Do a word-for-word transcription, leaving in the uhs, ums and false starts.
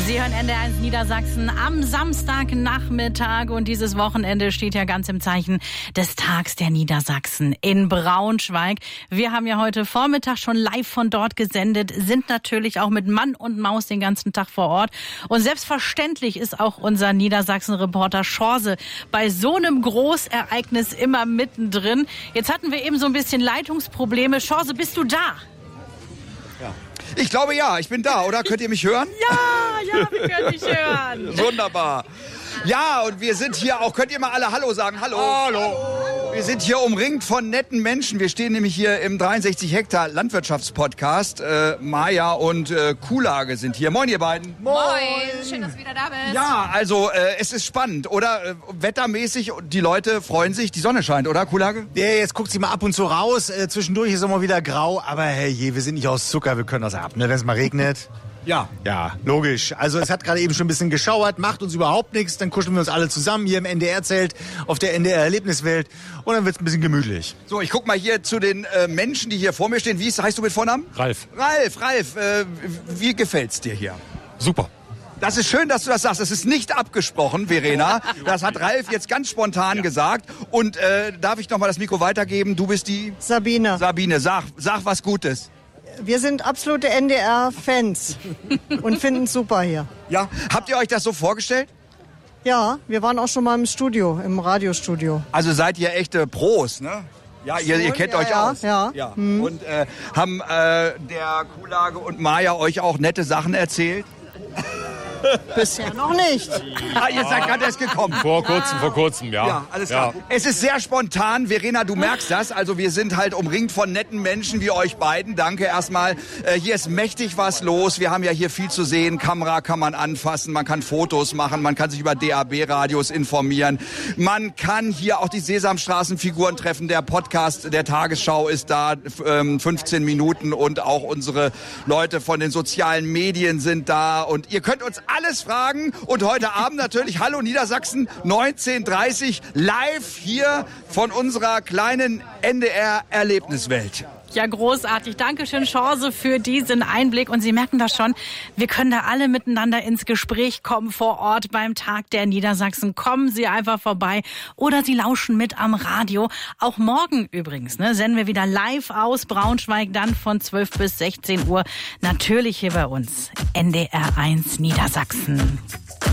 Sie hören N D R eins Niedersachsen am Samstagnachmittag und dieses Wochenende steht ja ganz im Zeichen des Tags der Niedersachsen in Braunschweig. Wir haben ja heute Vormittag schon live von dort gesendet, sind natürlich auch mit Mann und Maus den ganzen Tag vor Ort. Und selbstverständlich ist auch unser Niedersachsen-Reporter Schorse bei so einem Großereignis immer mittendrin. Jetzt hatten wir eben so ein bisschen Leitungsprobleme. Schorse, bist du da? Ja. Ich glaube ja, ich bin da, oder? Könnt ihr mich hören? Ja, ja, wir können dich hören. Wunderbar. Ja, und wir sind hier auch, könnt ihr mal alle Hallo sagen? Hallo. Hallo. Wir sind hier umringt von netten Menschen. Wir stehen nämlich hier im dreiundsechzig Hektar Landwirtschaftspodcast. Äh, Maja und äh, Kuhlage sind hier. Moin, ihr beiden. Moin. Schön, dass du wieder da bist. Ja, also äh, es ist spannend, oder? Äh, wettermäßig, die Leute freuen sich, die Sonne scheint, oder Kuhlage? Ja, jetzt guckt sie mal ab und zu raus. Äh, zwischendurch ist immer wieder grau. Aber hey, je, wir sind nicht aus Zucker, wir können das ab, ne? Wenn es mal regnet. Ja. Ja, logisch. Also es hat gerade eben schon ein bisschen geschauert, macht uns überhaupt nichts. Dann kuscheln wir uns alle zusammen hier im N D R-Zelt auf der N D R-Erlebniswelt und dann wird's ein bisschen gemütlich. So, ich guck mal hier zu den äh, Menschen, die hier vor mir stehen. Wie ist, heißt du mit Vornamen? Ralf. Ralf, Ralf, äh, wie gefällt's dir hier? Super. Das ist schön, dass du das sagst. Es ist nicht abgesprochen, Verena. Das hat Ralf jetzt ganz spontan ja. gesagt. Und äh, darf ich noch mal das Mikro weitergeben? Du bist die... Sabine. Sabine, sag, sag was Gutes. Wir sind absolute N D R-Fans und finden es super hier. Ja, habt ihr euch das so vorgestellt? Ja, wir waren auch schon mal im Studio, im Radiostudio. Also seid ihr echte Pros, ne? Ja, ihr, ihr kennt ja, euch ja, aus. Ja. ja. Hm. Und äh, haben äh, der Kuhlage und Maja euch auch nette Sachen erzählt? Bisher noch nicht. Ah, ihr seid gerade erst gekommen. Vor kurzem, vor kurzem, ja. Ja, alles klar. Ja. Es ist sehr spontan. Verena, du merkst das. Also wir sind halt umringt von netten Menschen wie euch beiden. Danke erstmal. Äh, hier ist mächtig was los. Wir haben ja hier viel zu sehen. Kamera kann man anfassen, man kann Fotos machen, man kann sich über D A B-Radios informieren. Man kann hier auch die Sesamstraßenfiguren treffen. Der Podcast der Tagesschau ist da, ähm, fünfzehn Minuten. Und auch unsere Leute von den sozialen Medien sind da. Und ihr könnt uns alles fragen und heute Abend natürlich Hallo Niedersachsen, neunzehn Uhr dreißig, live hier von unserer kleinen N D R-Erlebniswelt. Ja, großartig. Dankeschön, Chance, für diesen Einblick. Und Sie merken das schon, wir können da alle miteinander ins Gespräch kommen vor Ort beim Tag der Niedersachsen. Kommen Sie einfach vorbei oder Sie lauschen mit am Radio. Auch morgen übrigens ne, senden wir wieder live aus Braunschweig, dann von zwölf bis sechzehn Uhr. Natürlich hier bei uns, N D R eins Niedersachsen.